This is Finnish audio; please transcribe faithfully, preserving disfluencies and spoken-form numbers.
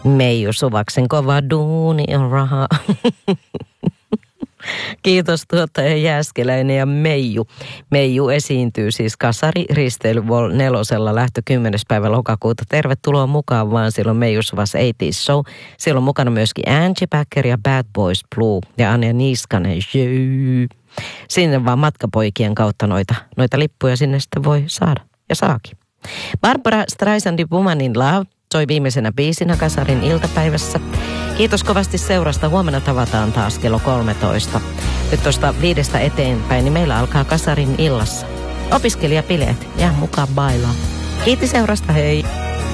Meiju Suvaksen kova duuni on raha. Kiitos tuottaja Jääskeläinen ja Meiju. Meiju esiintyy siis Kasari Risteily Vol nelosella lähtö kymmenes päivä lokakuuta. Tervetuloa mukaan vaan, silloin Meiju Suvas eighties Show. Siellä on mukana myöskin Angie Packer ja Bad Boys Blue ja Anja Niskanen. Jee. Sinne vaan matkapoikien kautta noita, noita lippuja sinne sitten voi saada ja saakin. Barbara Streisandin Woman in Love soi viimeisenä biisinä Kasarin iltapäivässä. Kiitos kovasti seurasta. Huomenna tavataan taas kello kolmetoista. Nyt tuosta viidestä eteenpäin, niin meillä alkaa Kasarin illassa. Opiskelijapileet, jää mukaan bailaa. Kiitos seurasta, hei!